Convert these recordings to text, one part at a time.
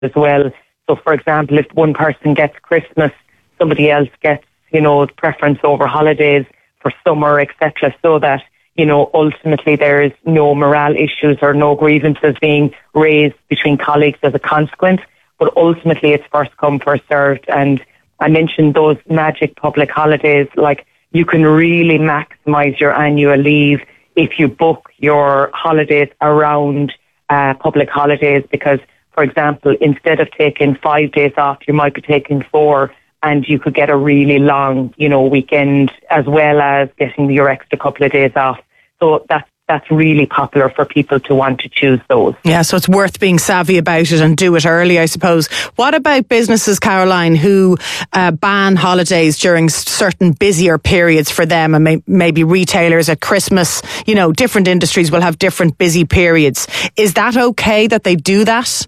as well. So, for example, if one person gets Christmas, somebody else gets, preference over holidays for summer, etc., so that, ultimately there is no morale issues or no grievances being raised between colleagues as a consequence. But ultimately, it's first come, first served. And I mentioned those magic public holidays, like you can really maximise your annual leave if you book your holidays around public holidays, because, for example, instead of taking 5 days off, you might be taking 4, and you could get a really long, weekend, as well as getting your extra couple of days off. So that's really popular for people to want to choose those. Yeah, so it's worth being savvy about it and do it early, I suppose. What about businesses, Caroline, who ban holidays during certain busier periods for them, and maybe retailers at Christmas? Different industries will have different busy periods. Is that okay that they do that?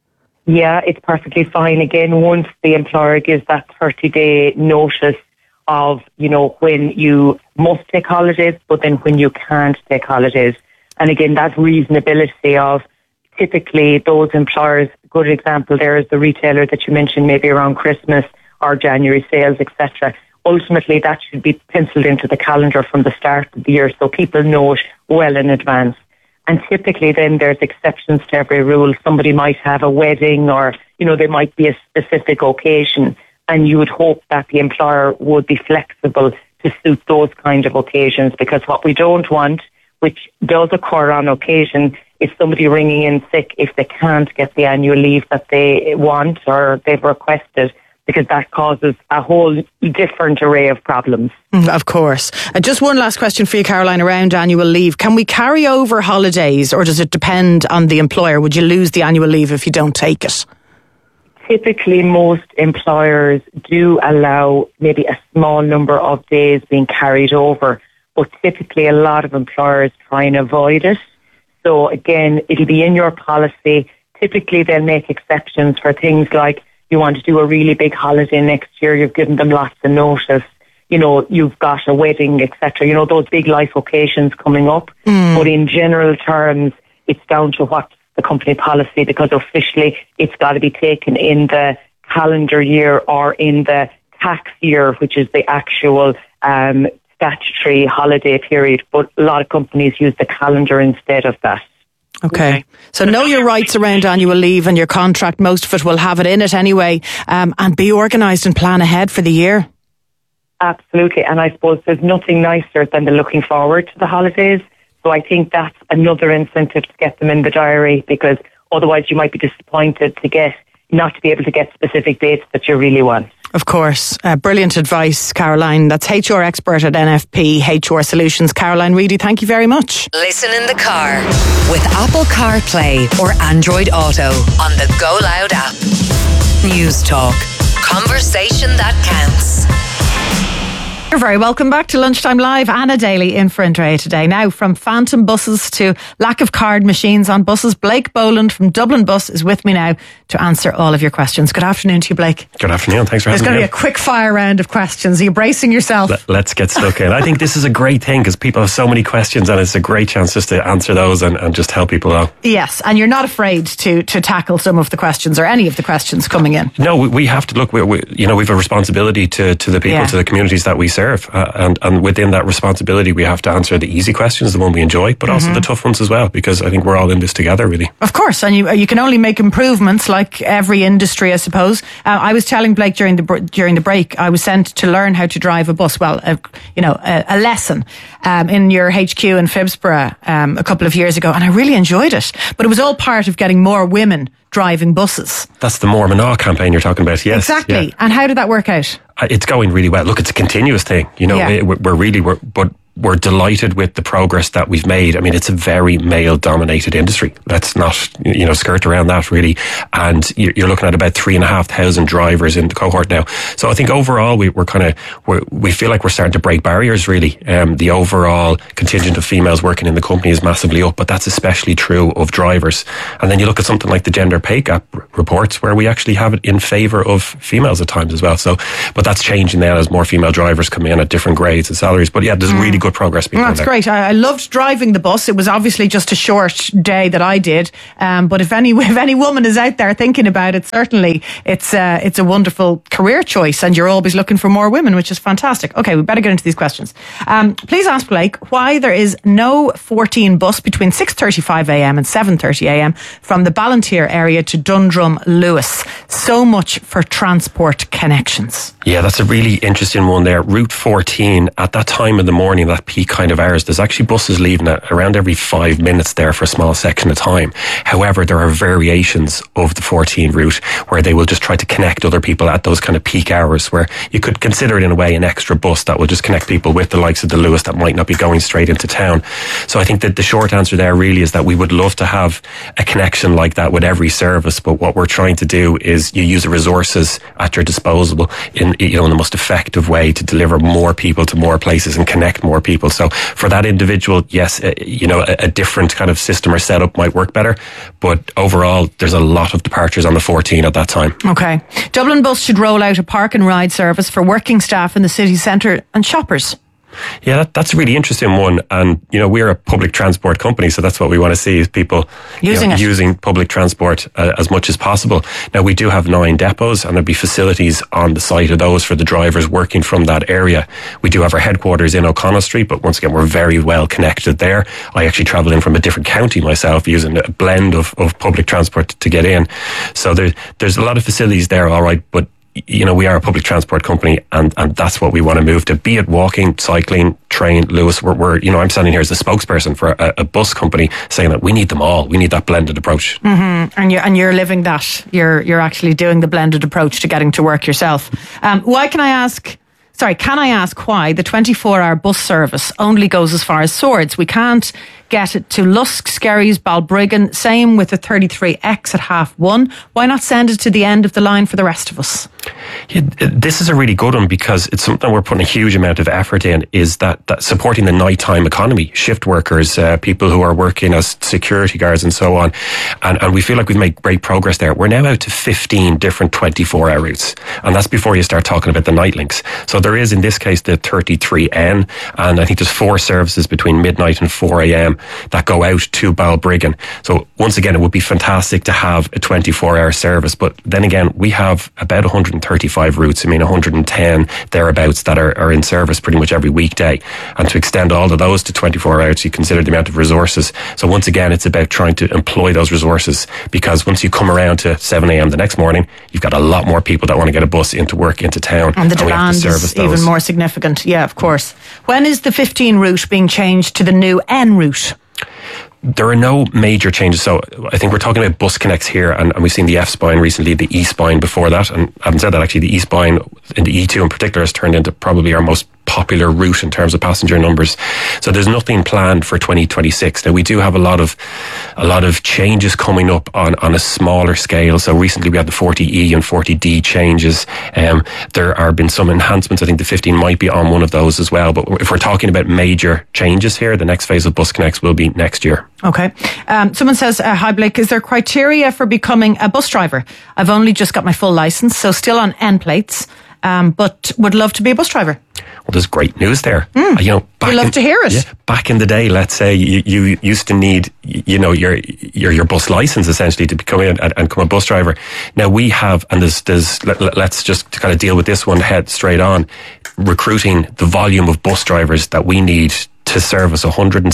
Yeah, it's perfectly fine. Again, once the employer gives that 30-day notice of, when you must take holidays, but then when you can't take holidays. And again, that reasonability of typically those employers, good example there is the retailer that you mentioned, maybe around Christmas or January sales, etc. Ultimately, that should be penciled into the calendar from the start of the year so people know it well in advance. And typically then there's exceptions to every rule. Somebody might have a wedding or, there might be a specific occasion, and you would hope that the employer would be flexible to suit those kind of occasions, because what we don't want, which does occur on occasion, is somebody ringing in sick if they can't get the annual leave that they want or they've requested, because that causes a whole different array of problems. Of course. Just one last question for you, Caroline, around annual leave. Can we carry over holidays, or does it depend on the employer? Would you lose the annual leave if you don't take it? Typically, most employers do allow maybe a small number of days being carried over, but typically a lot of employers try and avoid it. So again, it'll be in your policy. Typically, they'll make exceptions for things like you want to do a really big holiday next year, you've given them lots of notice, you've got a wedding, etc., those big life occasions coming up. But in general terms, it's down to what the company policy, because officially it's got to be taken in the calendar year or in the tax year, which is the actual statutory holiday period. But a lot of companies use the calendar instead of that. Okay. So know your rights around annual leave, and your contract, most of it will have it in it anyway, and be organised and plan ahead for the year. Absolutely. And I suppose there's nothing nicer than the looking forward to the holidays. So I think that's another incentive to get them in the diary, because otherwise you might be disappointed not to be able to get specific dates that you really want. Of course. Brilliant advice, Caroline. That's HR expert at NFP HR Solutions, Caroline Reedy. Thank you very much. Listen in the car with Apple CarPlay or Android Auto on the Go Loud app. News Talk. Conversation that counts. You're very welcome back to Lunchtime Live. Anna Daly in for Andrea today. Now, from phantom buses to lack of card machines on buses, Blake Boland from Dublin Bus is with me now to answer all of your questions. Good afternoon to you, Blake. Good afternoon. Thanks for having me. There's going to be a quick fire round of questions. Are you bracing yourself? Let's get stuck in. I think this is a great thing because people have so many questions, and it's a great chance just to answer those and just help people out. Yes, and you're not afraid to tackle some of the questions or any of the questions coming in. No, we have to look. We have a responsibility to the people, to the communities that we serve, and within that responsibility, we have to answer the easy questions, the one we enjoy, but also the tough ones as well, because I think we're all in this together, really. Of course, and you can only make improvements, like every industry, I suppose. I was telling Blake during the break, I was sent to learn how to drive a bus. Well, a lesson in your HQ in Phibsborough a couple of years ago, and I really enjoyed it. But it was all part of getting more women driving buses. That's the More Manaa campaign you're talking about, yes. Exactly. Yeah. And how did that work out? It's going really well. Look, it's a continuous thing. We're delighted with the progress that we've made. I mean, it's a very male-dominated industry. Let's not, skirt around that, really. And you're looking at about 3,500 drivers in the cohort now. So I think overall, we feel like we're starting to break barriers, really. The overall contingent of females working in the company is massively up, but that's especially true of drivers. And then you look at something like the gender pay gap reports, where we actually have it in favour of females at times as well. So, but that's changing now as more female drivers come in at different grades and salaries. But yeah, there's really good progress being done That's there. great. I loved driving the bus. It was obviously just a short day that I did. But if any woman is out there thinking about it, certainly it's a wonderful career choice, and you're always looking for more women, which is fantastic. Okay, we better get into these questions. Please ask Blake why there is no 14 bus between 6:35am and 7:30am from the Ballantyre area to Dundrum Lewis. So much for transport connections. Yeah, that's a really interesting one there. Route 14, at that time of the morning, that peak kind of hours, there's actually buses leaving at around every 5 minutes there for a small section of time. However, there are variations of the 14 route where they will just try to connect other people at those kind of peak hours, where you could consider it in a way an extra bus that will just connect people with the likes of the Lewis that might not be going straight into town. So I think that the short answer there really is that we would love to have a connection like that with every service, but what we're trying to do is you use the resources at your disposal in the most effective way to deliver more people to more places and connect more people. So for that individual, yes, a different kind of system or setup might work better, but overall there's a lot of departures on the 14 at that time. Okay. Dublin Bus should roll out a park and ride service for working staff in the city centre and shoppers. Yeah, that's a really interesting one. And, we're a public transport company, so that's what we want to see is people using public transport as much as possible. Now, we do have 9 depots, and there'll be facilities on the site of those for the drivers working from that area. We do have our headquarters in O'Connell Street, but once again, we're very well connected there. I actually travel in from a different county myself, using a blend of public transport to get in. So there's a lot of facilities there, all right, but we are a public transport company, and that's what we want to move to. Be it walking, cycling, train, Lewis. We're I'm standing here as a spokesperson for a bus company, saying that we need them all. We need that blended approach. Mm-hmm. And you're living that. You're actually doing the blended approach to getting to work yourself. Can I ask why the 24-hour bus service only goes as far as Swords? We can't get it to Lusk, Skerries, Balbriggan. Same with the 33X at 1:30. Why not send it to the end of the line for the rest of us? Yeah, this is a really good one, because it's something we're putting a huge amount of effort in, is that supporting the nighttime economy, shift workers, people who are working as security guards and so on. And we feel like we've made great progress there. We're now out to 15 different 24-hour routes. And that's before you start talking about the night links. So there is, in this case, the 33N. And I think there's 4 services between midnight and 4 a.m. that go out to Balbriggan. So once again, it would be fantastic to have a 24-hour service. But then again, we have about 135 routes. 110 thereabouts that are in service pretty much every weekday. And to extend all of those to 24 hours, you consider the amount of resources. So once again, it's about trying to employ those resources, because once you come around to 7 a.m. the next morning, you've got a lot more people that want to get a bus into work, into town. And the demand is even more significant. Yeah, of course. When is the 15 route being changed to the new N route? There are no major changes. So I think we're talking about bus connects here, and we've seen the F spine recently, the E spine before that. And having said that, actually the E spine in the E2 in particular has turned into probably our most popular route in terms of passenger numbers. So there's nothing planned for 2026. Now, we do have a lot of changes coming up on a smaller scale. So recently we had the 40E and 40D changes. There have been some enhancements. I think the 15 might be on one of those as well. But if we're talking about major changes here, the next phase of bus connects will be next year. Okay. Someone says, hi Blake, is there criteria for becoming a bus driver? I've only just got my full licence, so still on N plates, but would love to be a bus driver. Well, there's great news there. We'd love to hear it. Yeah, back in the day, let's say you used to need, your bus license essentially to become in and become a bus driver. Now we have, and let's just kind of deal with this one head straight on. Recruiting the volume of bus drivers that we need to service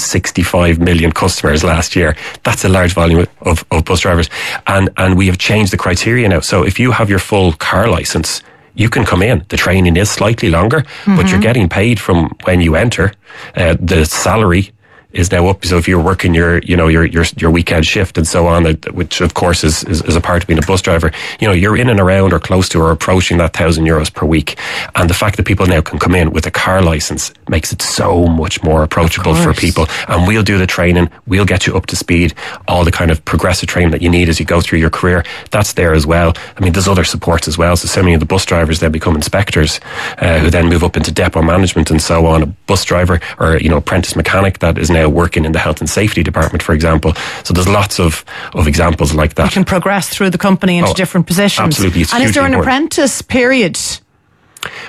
165 million customers last year. That's a large volume of bus drivers. And we have changed the criteria now. So if you have your full car license, you can come in. The training is slightly longer, but you're getting paid from when you enter. The salary is now up. So if you're working your weekend shift and so on, which of course is a part of being a bus driver, you're in and around or close to or approaching that €1,000 per week. And the fact that people now can come in with a car license makes it so much more approachable for people. And we'll do the training. We'll get you up to speed. All the kind of progressive training that you need as you go through your career, that's there as well. There's other supports as well. So many of the bus drivers then become inspectors, who then move up into depot management and so on. A bus driver or, apprentice mechanic that is now working in the health and safety department, for example. So there's lots of examples like that. You can progress through the company into different positions. Absolutely. And is there an apprentice period?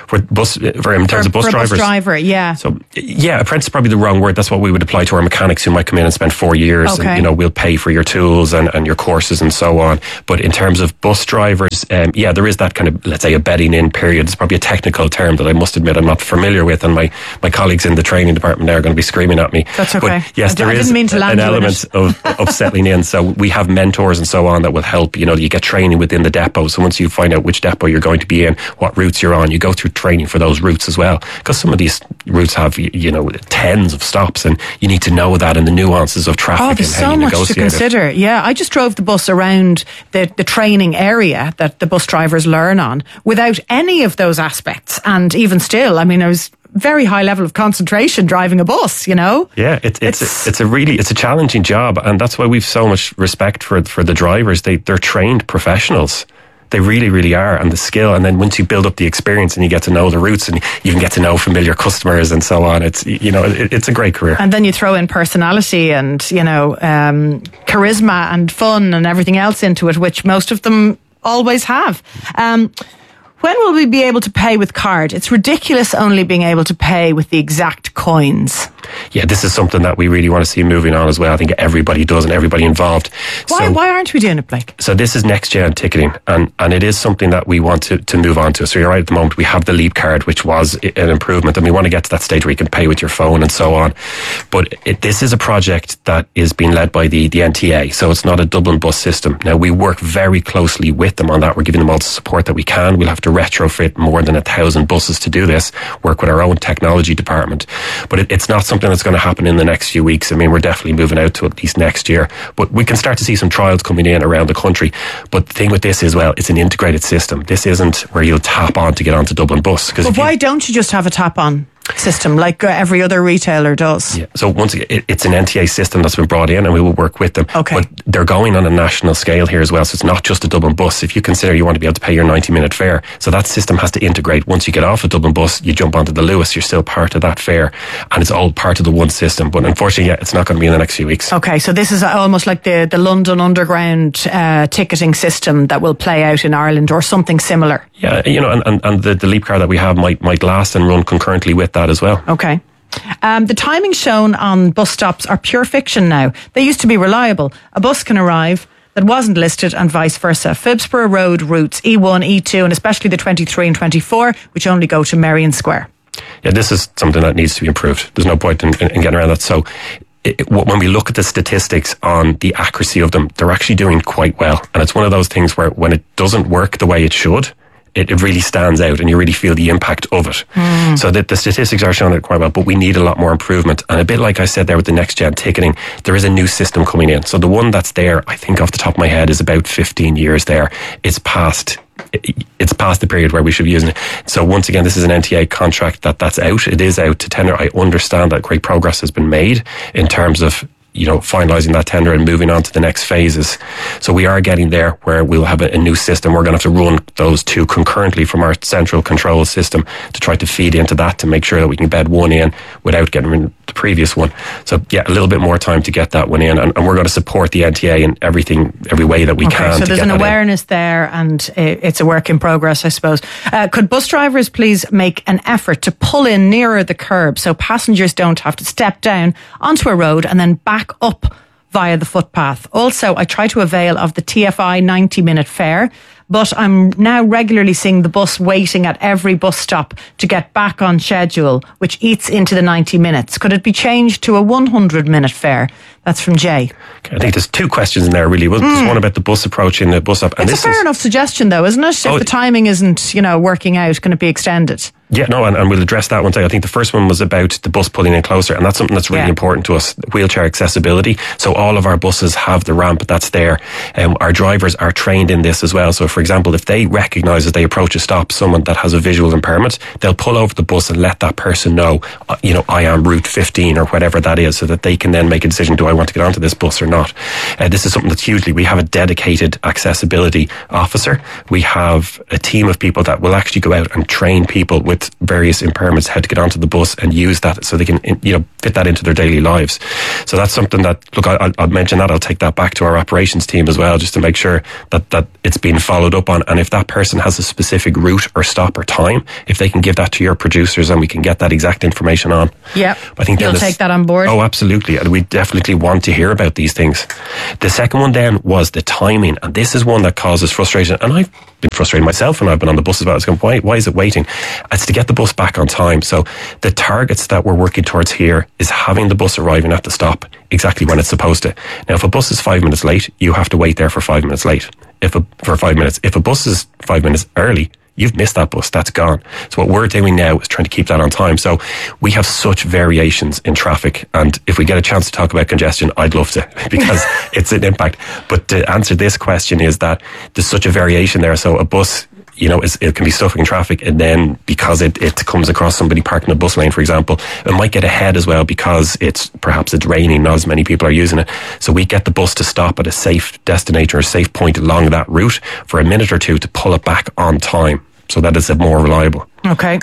in terms of bus drivers. Bus driver, yeah. So, yeah, apprentice is probably the wrong word. That's what we would apply to our mechanics who might come in and spend 4 years. Okay. And, you know, we'll pay for your tools and your courses and so on. But in terms of bus drivers, there is that kind of, let's say, a bedding in period. It's probably a technical term that I must admit I'm not familiar with, and my colleagues in the training department now are going to be screaming at me. That's okay. But yes, there is an element of settling in. So we have mentors and so on that will help. You know, you get training within the depot. So once you find out which depot you're going to be in, what routes you're on, you go through training for those routes as well. Because some of these routes have, you know, tens of stops, and you need to know that and the nuances of traffic. Oh, there's and how so you much to consider. Yeah, I just drove the bus around the training area that the bus drivers learn on without any of those aspects. And even still, I mean, I was very high level of concentration driving a bus, you know? Yeah, it's a challenging job, and that's why we've so much respect for the drivers. They're trained professionals. They really, really are, and the skill. And then once you build up the experience and you get to know the routes and you can get to know familiar customers and so on, it's a great career. And then you throw in personality and, you know, charisma and fun and everything else into it, which most of them always have. When will we be able to pay with card? It's ridiculous only being able to pay with the exact coins. Yeah, this is something that we really want to see moving on as well. I think everybody does, and everybody involved. Why aren't we doing it, Blake? So this is next gen ticketing, and it is something that we want to move on to. So you're right, at the moment we have the Leap card, which was an improvement, and we want to get to that stage where you can pay with your phone and so on. But this is a project that is being led by the NTA, so it's not a Dublin bus system. Now, we work very closely with them on that. We're giving them all the support that we can. We'll have to retrofit more than 1,000 buses to do this, work with our own technology department. But it's not something that's going to happen in the next few weeks. I mean, we're definitely moving out to at least next year. But we can start to see some trials coming in around the country. But the thing with this is, well, it's an integrated system. This isn't where you'll tap on to get onto Dublin Bus. But why don't you just have a tap on system like every other retailer does? Yeah. So once again, it's an NTA system that's been brought in, and we will work with them. Okay. But they're going on a national scale here as well, so it's not just a Dublin Bus. If you consider you want to be able to pay your 90-minute fare, so that system has to integrate. Once you get off a Dublin Bus, you jump onto the Lewis, you're still part of that fare, and it's all part of the one system. But unfortunately, it's not going to be in the next few weeks. Okay, so this is almost like the London Underground ticketing system that will play out in Ireland, or something similar. Yeah, you know, and the Leap card that we have might last and run concurrently with that as well. Okay. The timings shown on bus stops are pure fiction now. They used to be reliable. A bus can arrive that wasn't listed and vice versa. Phibsborough Road routes E1, E2 and especially the 23 and 24, which only go to Merrion Square. Yeah, this is something that needs to be improved. There's no point in getting around that. So when we look at the statistics on the accuracy of them, they're actually doing quite well. And it's one of those things where when it doesn't work the way it should, it really stands out and you really feel the impact of it. So that the statistics are showing it quite well, but we need a lot more improvement. And a bit like I said there with the next gen ticketing, there is a new system coming in. So the one that's there, I think off the top of my head, is about 15 years there. It's past the period where we should be using it. So once again, this is an NTA contract that's out. It is out to tender. I understand that great progress has been made in terms of, you know, finalising that tender and moving on to the next phases. So we are getting there where we'll have a new system. We're going to have to run those two concurrently from our central control system to try to feed into that to make sure that we can bed one in without getting rid of the previous one. So yeah, a little bit more time to get that one in, and we're going to support the NTA in every way that we can. So there's an awareness there, and it's a work in progress, I suppose. Could bus drivers please make an effort to pull in nearer the curb so passengers don't have to step down onto a road and then back up via the footpath? Also, I try to avail of the TFI 90-minute fare, but I'm now regularly seeing the bus waiting at every bus stop to get back on schedule, which eats into the 90 minutes. Could it be changed to a 100-minute fare? That's from Jay. Okay, I think there's two questions in there, really. There's one about the bus approach and the bus up. And it's a fair enough suggestion, though, isn't it? If the timing isn't, working out, can it be extended? Yeah, no, and we'll address that one day. I think the first one was about the bus pulling in closer, and that's something that's really important to us, wheelchair accessibility. So all of our buses have the ramp that's there. Our drivers are trained in this as well. So, for example, if they recognise as they approach a stop someone that has a visual impairment, they'll pull over the bus and let that person know, I am route 15 or whatever that is, so that they can then make a decision, do I want to get onto this bus or not? This is something that's hugely, we have a dedicated accessibility officer. We have a team of people that will actually go out and train people with with various impairments how to get onto the bus and use that so they can, fit that into their daily lives. So that's something that, look, I'll mention that. I'll take that back to our operations team as well, just to make sure that it's being followed up on. And if that person has a specific route or stop or time, if they can give that to your producers and we can get that exact information on. Yeah, I think you'll take that on board. Oh, absolutely. And we definitely want to hear about these things. The second one then was the timing. And this is one that causes frustration. And I've been frustrated myself when I've been on the bus as well. I was going, why is it waiting? It's to get the bus back on time. So the targets that we're working towards here is having the bus arriving at the stop exactly when it's supposed to. Now, if a bus is 5 minutes late, you have to wait there for 5 minutes late. For 5 minutes. If a bus is 5 minutes early, you've missed that bus, that's gone. So what we're doing now is trying to keep that on time. So we have such variations in traffic, and if we get a chance to talk about congestion, I'd love to, because it's an impact. But to answer this question is that there's such a variation there. So a bus, it can be stuck in traffic, and then because it comes across somebody parking a bus lane, for example, it might get ahead as well because perhaps it's raining, not as many people are using it. So we get the bus to stop at a safe destination or a safe point along that route for a minute or two to pull it back on time, so that it's more reliable. Okay.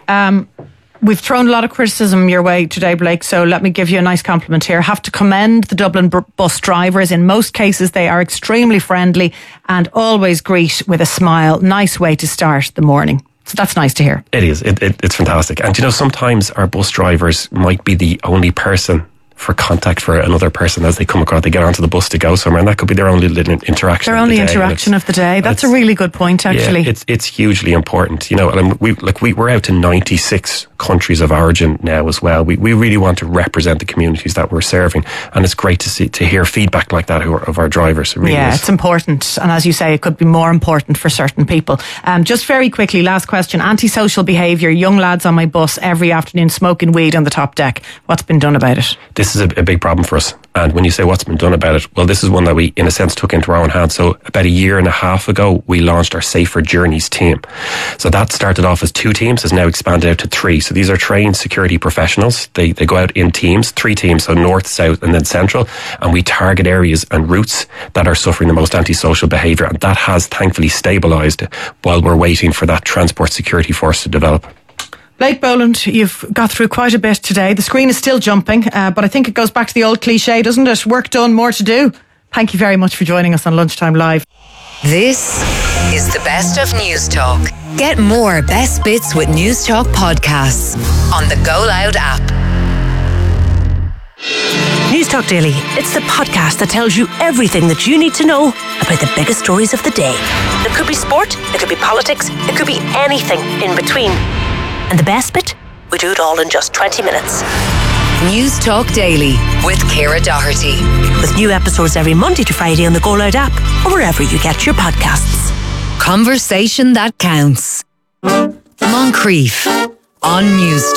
We've thrown a lot of criticism your way today, Blake, so let me give you a nice compliment here. I have to commend the Dublin bus drivers. In most cases, they are extremely friendly and always greet with a smile. Nice way to start the morning. So that's nice to hear. It is. It's fantastic. And sometimes our bus drivers might be the only person for contact for another person as they come across, they get onto the bus to go somewhere, and that could be their only little interaction. Their only interaction of the day. That's a really good point, actually. Yeah, it's hugely important, and we're out to 96 countries of origin now as well. We really want to represent the communities that we're serving, and it's great to hear feedback like that of our drivers. It really is. It's important, and as you say, it could be more important for certain people. Just very quickly, last question: antisocial behaviour. Young lads on my bus every afternoon smoking weed on the top deck. What's been done about it? This is a big problem for us. And when you say what's been done about it, well, this is one that we, in a sense, took into our own hands. So about a year and a half ago, we launched our Safer Journeys team. So that started off as 2 teams, has now expanded out to 3. So these are trained security professionals. They go out in teams, 3 teams, so north, south, and then central. And we target areas and routes that are suffering the most antisocial behaviour. And that has thankfully stabilised while we're waiting for that transport security force to develop. Blake Boland, you've got through quite a bit today. The screen is still jumping, but I think it goes back to the old cliche, doesn't it? Work done, more to do. Thank you very much for joining us on Lunchtime Live. This is the Best of News Talk. Get more Best Bits with News Talk podcasts on the Go Loud app. News Talk Daily. It's the podcast that tells you everything that you need to know about the biggest stories of the day. It could be sport, it could be politics, it could be anything in between. And the best bit? We do it all in just 20 minutes. News Talk Daily with Ciara Doherty. With new episodes every Monday to Friday on the Go Loud app or wherever you get your podcasts. Conversation that counts. Moncrief on News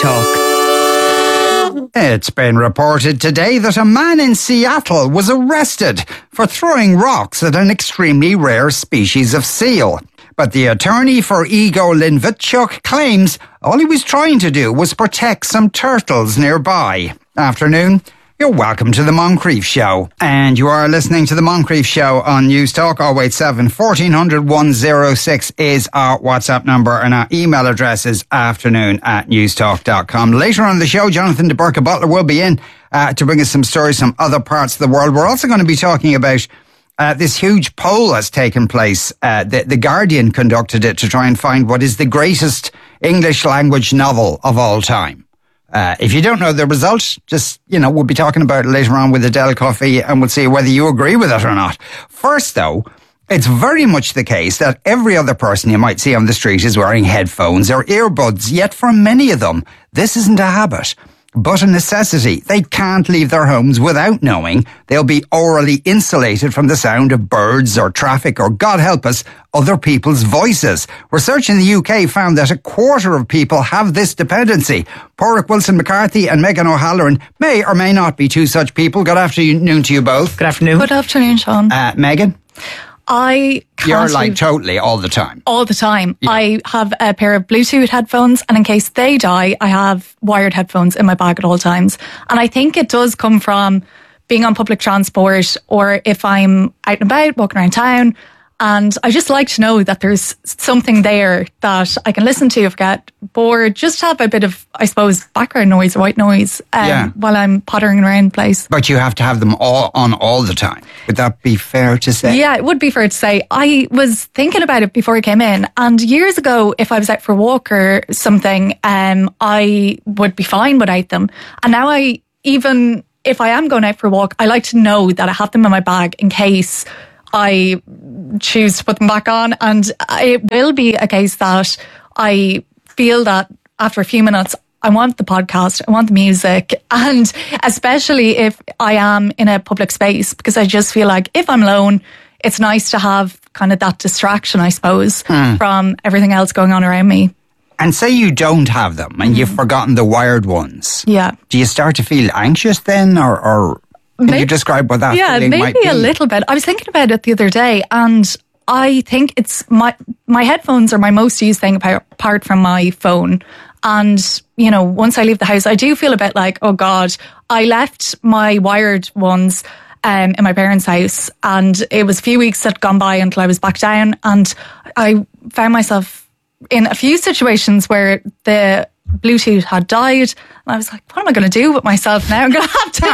Talk. It's been reported today that a man in Seattle was arrested for throwing rocks at an extremely rare species of seal. But the attorney for Igor Linvitchuk claims all he was trying to do was protect some turtles nearby. Afternoon, you're welcome to the Moncrief Show. And you are listening to the Moncrief Show on News Talk. 087 1400 106 is our WhatsApp number, and our email address is afternoon@newstalk.com. Later on in the show, Jonathan de Burke Butler will be in to bring us some stories from other parts of the world. We're also going to be talking about this huge poll has taken place. The Guardian conducted it to try and find what is the greatest English language novel of all time. If you don't know the result, just, we'll be talking about it later on with Adele Coffey, and we'll see whether you agree with it or not. First, though, it's very much the case that every other person you might see on the street is wearing headphones or earbuds, yet for many of them, this isn't a habit, but a necessity. They can't leave their homes without knowing they'll be orally insulated from the sound of birds or traffic or, God help us, other people's voices. Research in the UK found that 1/4 of people have this dependency. Porrick Wilson-McCarthy and Megan O'Halloran may or may not be 2 such people. Good afternoon to you both. Good afternoon. Good afternoon, Sean. Megan? I can't. You're like totally all the time. All the time. Yeah. I have a pair of Bluetooth headphones, and in case they die, I have wired headphones in my bag at all times. And I think it does come from being on public transport, or if I'm out and about, walking around town, And I just like to know that there's something there that I can listen to if I get bored, just to have a bit of, I suppose, background noise, white noise, while I'm pottering around the place. But you have to have them all on all the time. Would that be fair to say? Yeah, it would be fair to say. I was thinking about it before I came in, and years ago, if I was out for a walk or something, I would be fine without them. And now even if I am going out for a walk, I like to know that I have them in my bag in case I choose to put them back on. And it will be a case that I feel that after a few minutes, I want the podcast, I want the music, and especially if I am in a public space, because I just feel like if I'm alone, it's nice to have kind of that distraction, I suppose, from everything else going on around me. And say you don't have them and you've forgotten the wired ones. Yeah. Do you start to feel anxious then, or can you describe what that feeling might be? Yeah, maybe a little bit. I was thinking about it the other day, and I think it's my headphones are my most used thing apart from my phone. And, you know, once I leave the house, I do feel a bit like, oh God, I left my wired ones in my parents' house, and it was a few weeks that had gone by until I was back down, and I found myself in a few situations where the Bluetooth had died, and I was like, what am I going to do with myself now? I'm going to have to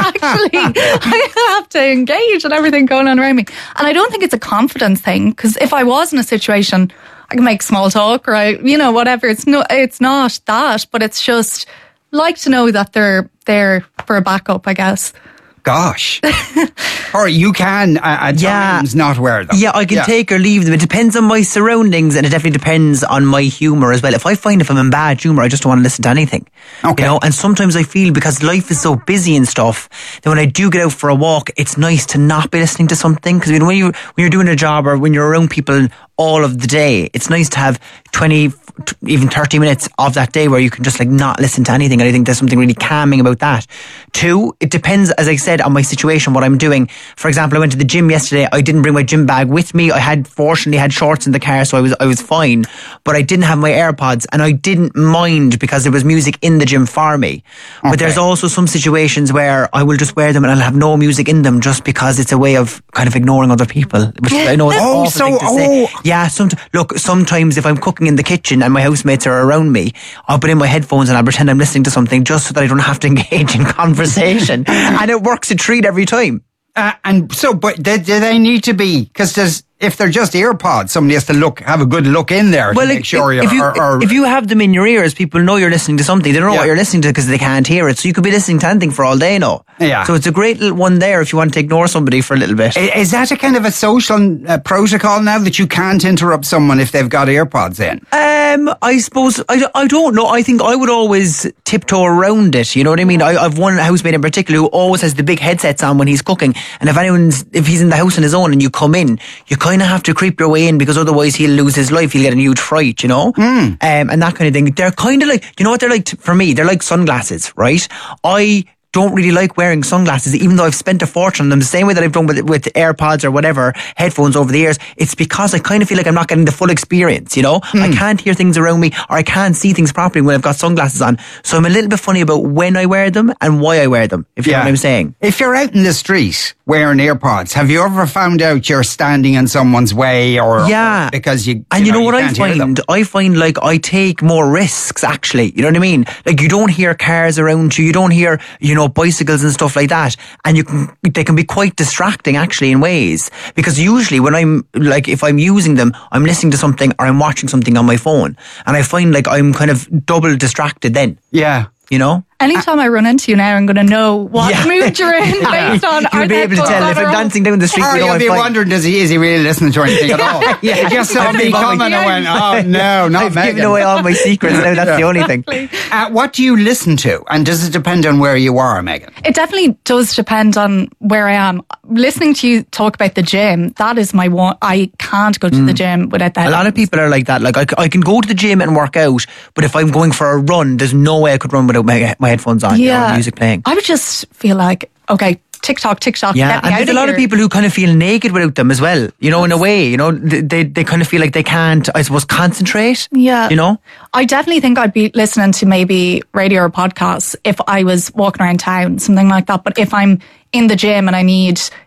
I have to engage in everything going on around me. And I don't think it's a confidence thing, because if I was in a situation, I can make small talk, or whatever. It's not that, but it's just like to know that they're there for a backup, I guess. Gosh. Or you can at times not wear them. Yeah, I can take or leave them. It depends on my surroundings, and it definitely depends on my humour as well. If I find if I'm in bad humour, I just don't want to listen to anything. Okay. You know, and sometimes I feel, because life is so busy and stuff, that when I do get out for a walk, it's nice to not be listening to something. Because when you're doing a job, or when you're around people all of the day, it's nice to have 20, even 30 minutes of that day where you can just like not listen to anything. And I think there's something really calming about that. 2, it depends, as I said, on my situation, what I'm doing. For example, I went to the gym yesterday. I didn't bring my gym bag with me. I fortunately had shorts in the car, so I was fine. But I didn't have my AirPods, and I didn't mind because there was music in the gym for me. Okay. But there's also some situations where I will just wear them and I'll have no music in them, just because it's a way of kind of ignoring other people. Which I know it's an awful thing to say. Yeah, sometimes if I'm cooking in the kitchen and my housemates are around me, I'll put in my headphones and I'll pretend I'm listening to something, just so that I don't have to engage in conversation. And it works a treat every time. But do they need to be? Because if they're just earpods, somebody has to have a good look in there to make sure if you have them in your ears, people know you're listening to something. They don't know what you're listening to because they can't hear it. So you could be listening to anything for all they know. Yeah. So it's a great little one there if you want to ignore somebody for a little bit. Is that a kind of a social protocol now, that you can't interrupt someone if they've got earpods in? I suppose, I don't know. I think I would always tiptoe around it. You know what I mean? I've one housemate in particular who always has the big headsets on when he's cooking. And if he's in the house on his own and you come in, you kind of have to creep your way in, because otherwise he'll lose his life. He'll get a huge fright, you know? And that kind of thing. They're kind of like, you know what they're like for me? They're like sunglasses, right? I don't really like wearing sunglasses, even though I've spent a fortune on them, the same way that I've done with AirPods or whatever, headphones over the ears. It's because I kind of feel like I'm not getting the full experience, you know? I can't hear things around me, or I can't see things properly when I've got sunglasses on. So I'm a little bit funny about when I wear them and why I wear them, if you know what I'm saying. If you're out in the street wearing AirPods, have you ever found out you're standing in someone's way, or because you know what I find? I find like I take more risks, actually. You know what I mean? Like, you don't hear cars around you, you don't hear, bicycles and stuff like that, and they can be quite distracting actually in ways, because usually when if I'm using them, I'm listening to something or I'm watching something on my phone, and I find like I'm kind of double distracted then. Yeah. You know? Anytime I run into you now, I'm going to know what mood you're in based on. You'll be able to tell if I'm dancing down the street. Or you'll be wondering, is he really listening to anything at all? Yeah, just saw me coming and went, oh no, not I've Megan. given away all my secrets now. That's the only thing. What do you listen to, and does it depend on where you are, Megan? It definitely does depend on where I am. Listening to you talk about the gym, that is my one. I can't go to the gym without that. A lot of people are like that. Like I can go to the gym and work out, but if I'm going for a run, there's no way I could run without my headphones on. Yeah. Music playing. I would just feel like, okay, TikTok. Yeah, and there's a lot of people who kind of feel naked without them as well. You know, in a way, they kind of feel like they can't, I suppose, concentrate. Yeah. You know? I definitely think I'd be listening to maybe radio or podcasts if I was walking around town, something like that. But if I'm in the gym and I need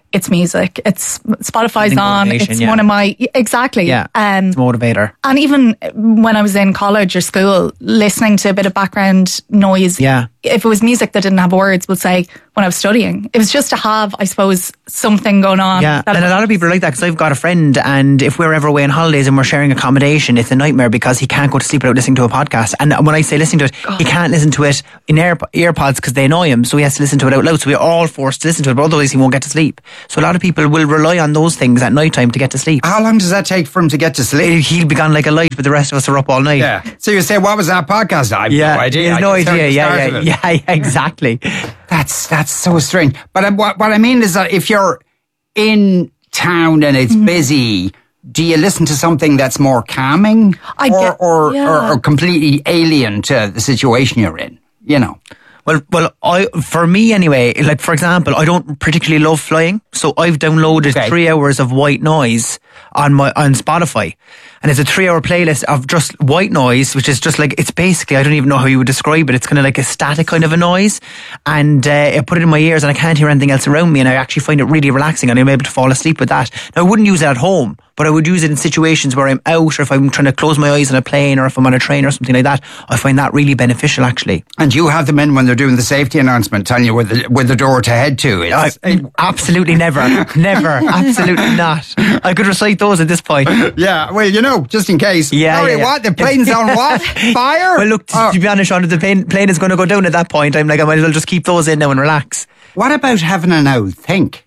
it's music. It's Spotify's on. motivation, It's yeah. one of my exactly. Yeah, it's a motivator. And even when I was in college or school, listening to a bit of background noise. Yeah. If it was music that didn't have words, would say when I was studying, it was just to have, I suppose, something going on. Yeah, and a lot of people are like that because I've got a friend, and if we're ever away on holidays and we're sharing accommodation, it's a nightmare because he can't go to sleep without listening to a podcast. And when I say listening to it, he can't listen to it in earpods because they annoy him, so he has to listen to it out loud. So we're all forced to listen to it, but otherwise he won't get to sleep. So a lot of people will rely on those things at night time to get to sleep. How long does that take for him to get to sleep? He'll be gone like a light, but the rest of us are up all night. Yeah. So you say, what was that podcast? I have no idea. He has no I just heard idea. the start of it. Yeah, exactly. That's so strange. But what I mean is that if you're in town and it's busy, do you listen to something that's more calming or completely alien to the situation you're in? You know. Well, for me anyway, like for example, I don't particularly love flying, so I've downloaded 3 hours of white noise on Spotify, and it's a 3-hour playlist of just white noise, which is just like, it's basically, I don't even know how you would describe it. It's kind of like a static kind of a noise, and I put it in my ears and I can't hear anything else around me, and I actually find it really relaxing, and I'm able to fall asleep with that. Now, I wouldn't use it at home, but I would use it in situations where I'm out, or if I'm trying to close my eyes on a plane, or if I'm on a train or something like that. I find that really beneficial, actually. And you have them in when they're doing the safety announcement, telling you where the door to head to. Absolutely never. Absolutely not. I could recite those at this point. Yeah, well, just in case. Yeah. What? The plane's on what? Fire? Well, look, to be honest, Sean, if the plane is going to go down at that point, I'm like, I might as well just keep those in now and relax. What about having an owl think?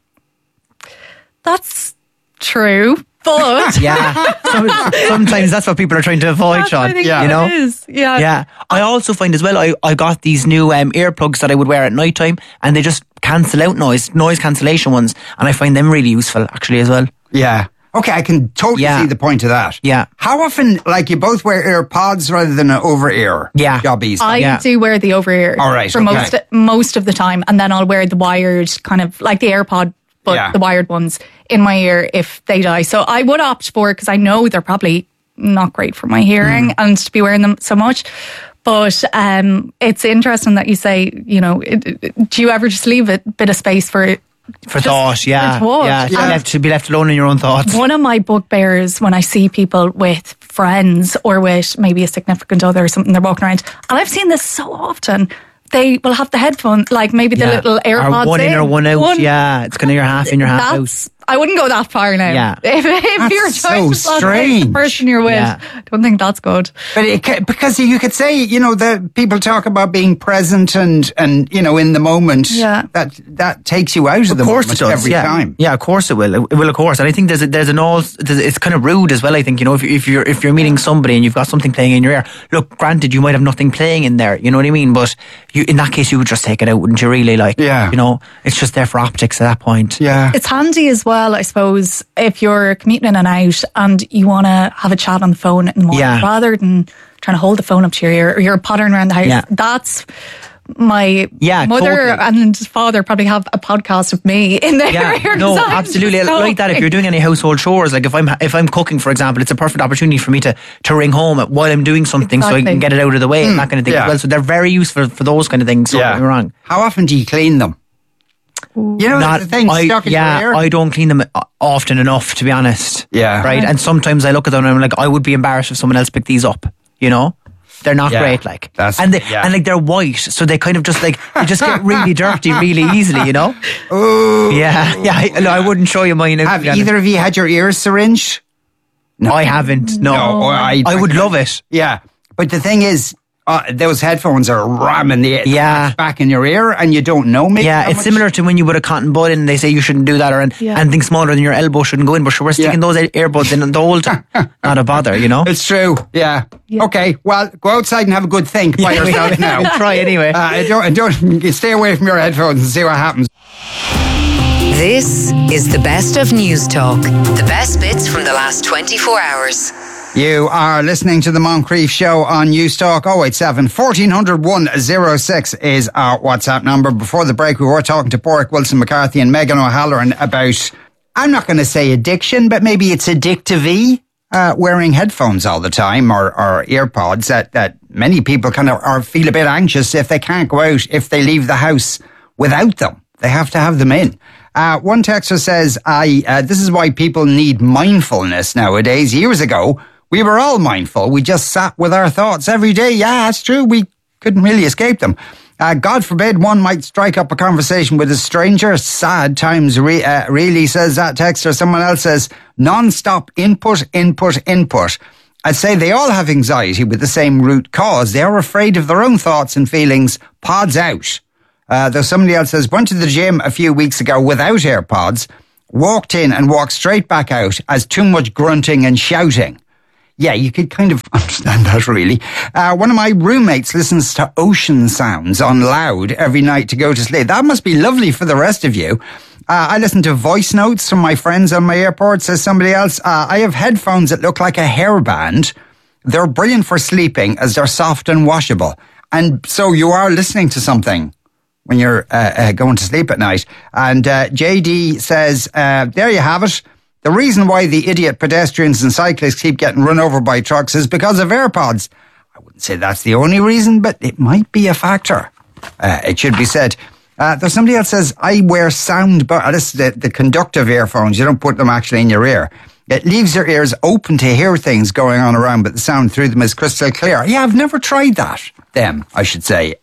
That's true. But yeah, sometimes that's what people are trying to avoid, Sean. I think it is. Yeah. I also find as well, I got these new earplugs that I would wear at night time, and they just cancel out noise cancellation ones, and I find them really useful actually as well. Yeah. Okay, I can totally see the point of that. Yeah. How often, like, you both wear AirPods rather than an over-ear? Yeah. Jobbies. I do wear the over-ear. All right, for most of the time, and then I'll wear the wired kind of like the AirPod, but the wired ones in my ear if they die. So I would opt for it because I know they're probably not great for my hearing and to be wearing them so much. But it's interesting that you say, do you ever just leave a bit of space for thought? Yeah. To be left alone in your own thoughts. One of my bugbears when I see people with friends or with maybe a significant other or something, they're walking around, and I've seen this so often. They will have the headphones, like maybe the little AirPods. Or one in or one out. It's kind of your half in, your half out. I wouldn't go that far now. Yeah. If you're trying to strange. the person you're with, I don't think that's good. But because you could say, the people talk about being present and in the moment. Yeah. That takes you out of the moment every time. Yeah, of course it will. It will, of course. And I think it's kind of rude as well. I think, if you're meeting somebody and you've got something playing in your ear. Look, granted, you might have nothing playing in there. You know what I mean? But in that case, you would just take it out, wouldn't you? Really, it's just there for optics at that point. Yeah. It's handy as well, I suppose, if you're commuting in and out and you want to have a chat on the phone in the morning rather than trying to hold the phone up to your ear, or you're pottering around the house. Yeah. That's my mother and father probably have a podcast of me in their ear. No, absolutely. Like that, if you're doing any household chores, like if I'm cooking, for example, it's a perfect opportunity for me to ring home while I'm doing something so I can get it out of the way and that kind of thing as well. So they're very useful for those kind of things. So don't get me wrong. How often do you clean them? The thing stuck in your ear? I don't clean them often enough, to be honest. Yeah. Right? And sometimes I look at them and I'm like, I would be embarrassed if someone else picked these up, They're not great, like. And they're white, so they kind of just like, they just get really dirty really easily, Ooh. Yeah. I wouldn't show you mine. Have either of you had your ears syringed? No. I haven't, no. I would love it. Yeah. But the thing is, those headphones are ramming the back in your ear and you don't know maybe. Yeah, it's similar to when you put a cotton bud in and they say you shouldn't do that, or anything smaller than your elbow shouldn't go in, but we're sticking those earbuds in the whole time. Not a bother, It's true, yeah. Okay, well, go outside and have a good think by yourself now. Try anyway. Don't stay away from your headphones and see what happens. This is the best of News Talk. The best bits from the last 24 hours. You are listening to the Moncrief Show on News Talk. 087 1400 106 is our WhatsApp number. Before the break, we were talking to Pádraig Wilson McCarthy and Megan O'Halloran about, I'm not going to say addiction, but maybe it's addictive-y, wearing headphones all the time or earpods that many people kind of feel a bit anxious if they can't go out, if they leave the house without them. They have to have them in. One texter says, this is why people need mindfulness nowadays. Years ago, we were all mindful. We just sat with our thoughts every day. Yeah, it's true. We couldn't really escape them. God forbid one might strike up a conversation with a stranger. Sad times, really, says that texter. Someone else says, non-stop input. I'd say they all have anxiety with the same root cause. They are afraid of their own thoughts and feelings. Pods out. Though somebody else says, went to the gym a few weeks ago without AirPods, walked in and walked straight back out as too much grunting and shouting. Yeah, you could kind of understand that, really. One of my roommates listens to ocean sounds on loud every night to go to sleep. That must be lovely for the rest of you. I listen to voice notes from my friends on my airport, says somebody else. I have headphones that look like a hairband. They're brilliant for sleeping as they're soft and washable. And so you are listening to something when you're going to sleep at night. And JD says, there you have it. The reason why the idiot pedestrians and cyclists keep getting run over by trucks is because of AirPods. I wouldn't say that's the only reason, but it might be a factor. It should be said. There's somebody else says, I wear this is the conductive earphones. You don't put them actually in your ear. It leaves your ears open to hear things going on around, but the sound through them is crystal clear. Yeah, I've never tried that. I should say.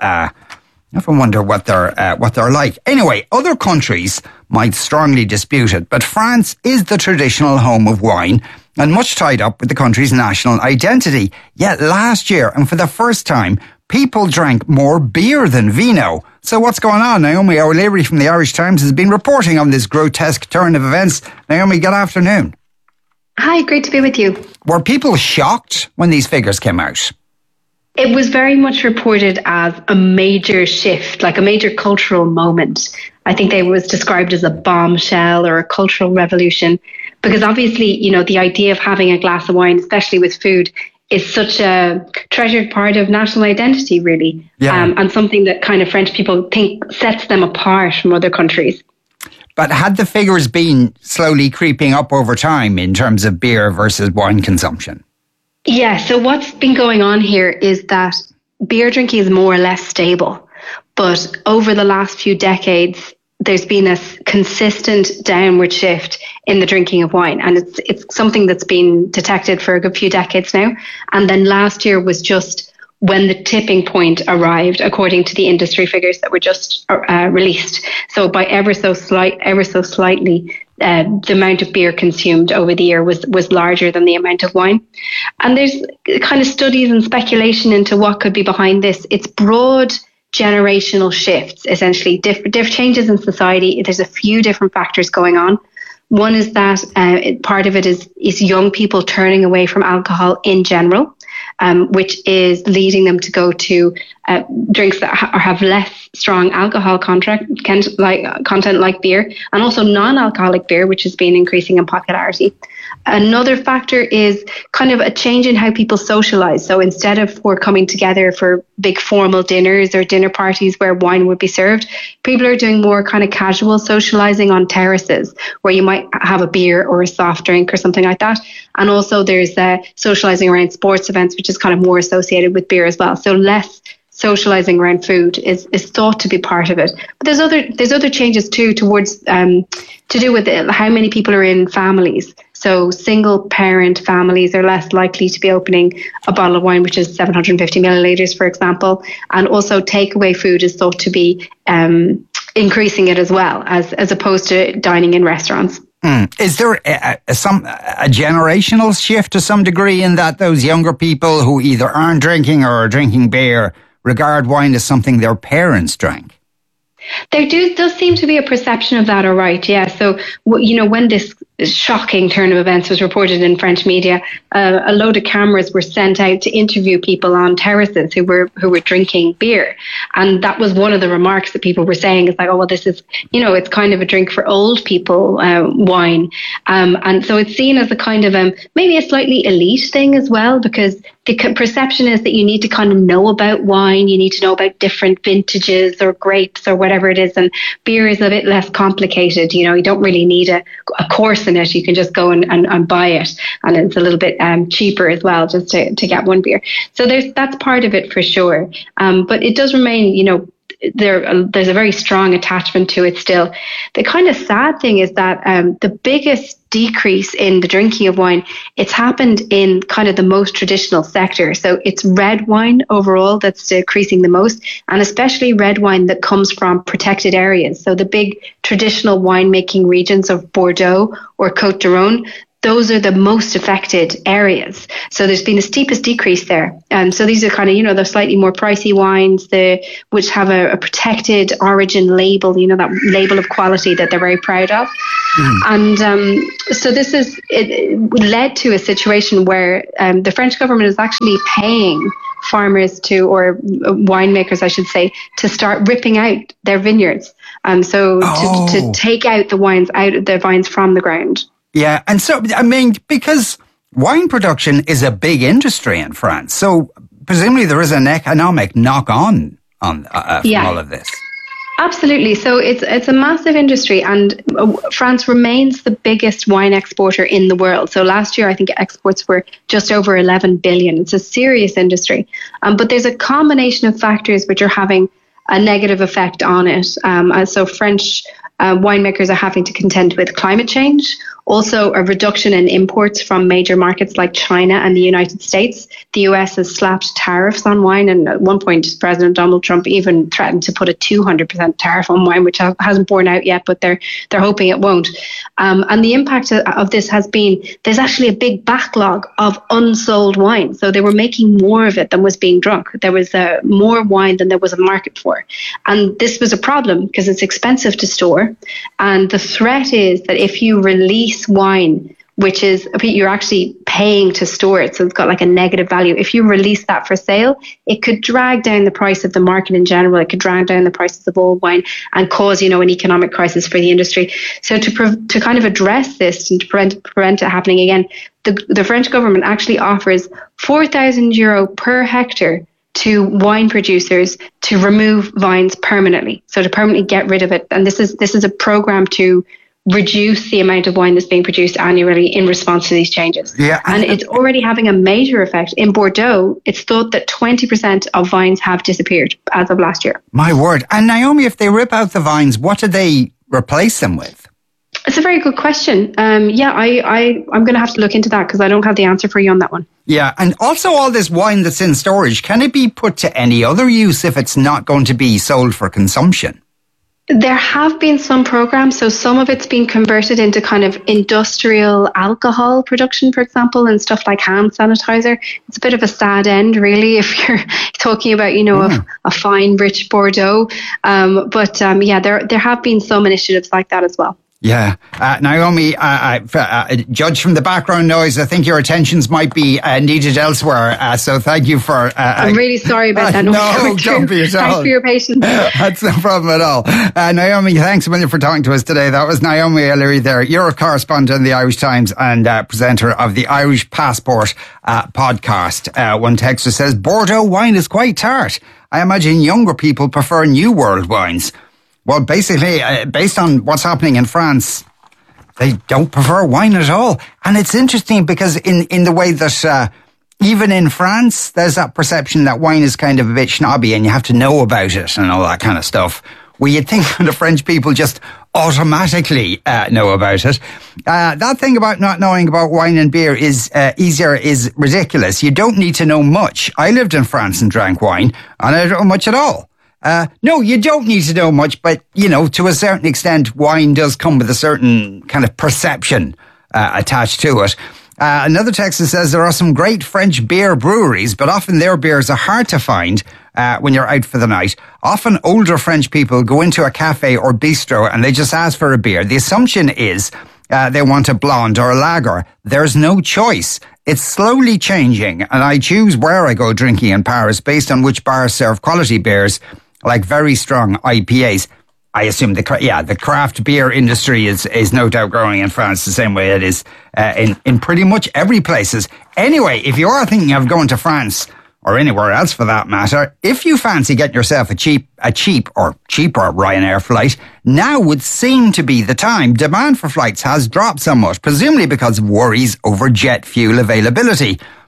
Never wonder what they're like. Anyway, other countries might strongly dispute it, but France is the traditional home of wine and much tied up with the country's national identity. Yet last year, and for the first time, people drank more beer than vino. So what's going on? Naomi O'Leary from the Irish Times has been reporting on this grotesque turn of events. Naomi, good afternoon. Hi, great to be with you. Were people shocked when these figures came out? It was very much reported as a major shift, like a major cultural moment. I think it was described as a bombshell or a cultural revolution, because obviously, the idea of having a glass of wine, especially with food, is such a treasured part of national identity, really. Yeah. And something that kind of French people think sets them apart from other countries. But had the figures been slowly creeping up over time in terms of beer versus wine consumption? Yeah, so what's been going on here is that beer drinking is more or less stable. But over the last few decades, there's been a consistent downward shift in the drinking of wine. And it's something that's been detected for a good few decades now. And then last year was just when the tipping point arrived, according to the industry figures that were just released. So by ever so slightly, the amount of beer consumed over the year was larger than the amount of wine. And there's kind of studies and speculation into what could be behind this. It's broad generational shifts, essentially, different changes in society. There's a few different factors going on. One is that part of it is young people turning away from alcohol in general, which is leading them to go to drinks that have less strong alcohol content like beer, and also non-alcoholic beer, which has been increasing in popularity. Another factor is kind of a change in how people socialize. So instead of coming together for big formal dinners or dinner parties where wine would be served, people are doing more kind of casual socializing on terraces where you might have a beer or a soft drink or something like that. And also there's socializing around sports events, which is kind of more associated with beer as well. So less socializing around food is thought to be part of it. But there's other changes too towards to do with how many people are in families. So single parent families are less likely to be opening a bottle of wine, which is 750 milliliters, for example. And also takeaway food is thought to be increasing it as well, as opposed to dining in restaurants. Is there a generational shift to some degree in that those younger people who either aren't drinking or are drinking beer regard wine as something their parents drank? There does seem to be a perception of that, all right, yeah. So, when this shocking turn of events was reported in French media, a load of cameras were sent out to interview people on terraces who were drinking beer. And that was one of the remarks that people were saying. It's like, oh, well, this is, it's kind of a drink for old people, wine. And so it's seen as a kind of maybe a slightly elite thing as well, because the perception is that you need to kind of know about wine, you need to know about different vintages or grapes or whatever it is. And beer is a bit less complicated. You don't really need a course in it. You can just go and buy it. And it's a little bit cheaper as well, just to get one beer. So that's part of it for sure. But it does remain, there's a very strong attachment to it still. The kind of sad thing is that the biggest decrease in the drinking of wine, it's happened in kind of the most traditional sector. So it's red wine overall that's decreasing the most, and especially red wine that comes from protected areas. So the big traditional winemaking regions of Bordeaux or Côte d'Aron, those are the most affected areas. So there's been the steepest decrease there. So these are kind of, the slightly more pricey wines, which have a protected origin label, that label of quality that they're very proud of. And so it led to a situation where the French government is actually paying farmers or winemakers, I should say, to start ripping out their vineyards. To take out the vines from the ground. Yeah, and so, because wine production is a big industry in France, so presumably there is an economic knock-on from all of this. Absolutely. So it's a massive industry, and France remains the biggest wine exporter in the world. So last year, I think exports were just over 11 billion. It's a serious industry. But there's a combination of factors which are having a negative effect on it. So French winemakers are having to contend with climate change, also a reduction in imports from major markets like China and the United States. The US has slapped tariffs on wine, and at one point President Donald Trump even threatened to put a 200% tariff on wine, which hasn't borne out yet, but they're hoping it won't. And the impact of this has been, there's actually a big backlog of unsold wine. So they were making more of it than was being drunk. There was more wine than there was a market for. And this was a problem because it's expensive to store. And the threat is that if you release wine, which is, you're actually paying to store it, so it's got like a negative value. If you release that for sale, it could drag down the price of the market in general. It could drag down the prices of old wine and cause, an economic crisis for the industry. So to kind of address this and to prevent it happening again, the French government actually offers €4,000 per hectare to wine producers to remove vines permanently, so to permanently get rid of it. And this is a program to reduce the amount of wine that's being produced annually in response to these changes. Yeah, and it's already having a major effect. In Bordeaux, it's thought that 20% of vines have disappeared as of last year. My word. And Naomi, if they rip out the vines, what do they replace them with? It's a very good question. I'm going to have to look into that because I don't have the answer for you on that one. Yeah, and also all this wine that's in storage, can it be put to any other use if it's not going to be sold for consumption? There have been some programs, so some of it's been converted into kind of industrial alcohol production, for example, and stuff like hand sanitizer. It's a bit of a sad end, really, if you're talking about, a fine, rich Bordeaux. There have been some initiatives like that as well. Yeah. Naomi, judge from the background noise, I think your attentions might be needed elsewhere. So thank you for... I'm really sorry about that. No, don't be at all. Thanks for your patience. That's no problem at all. Naomi, thanks a million for talking to us today. That was Naomi O'Leary there, Europe correspondent in the Irish Times and presenter of the Irish Passport podcast. One texter says, Bordeaux wine is quite tart. I imagine younger people prefer New World wines. Well, basically, based on what's happening in France, they don't prefer wine at all. And it's interesting because in the way that even in France, there's that perception that wine is kind of a bit snobby and you have to know about it and all that kind of stuff. Well, you'd think the French people just automatically know about it. That thing about not knowing about wine and beer is ridiculous. You don't need to know much. I lived in France and drank wine, and I don't know much at all. No, you don't need to know much, but, to a certain extent, wine does come with a certain kind of perception attached to it. Another text says there are some great French beer breweries, but often their beers are hard to find when you're out for the night. Often older French people go into a cafe or bistro and they just ask for a beer. The assumption is they want a blonde or a lager. There's no choice. It's slowly changing, and I choose where I go drinking in Paris based on which bars serve quality beers, like very strong IPAs. I assume the craft beer industry is no doubt growing in France the same way it is in pretty much every places. Anyway, if you are thinking of going to France or anywhere else for that matter, if you fancy getting yourself a cheap or cheaper Ryanair flight, now would seem to be the time. Demand for flights has dropped somewhat, presumably because of worries over jet fuel availability.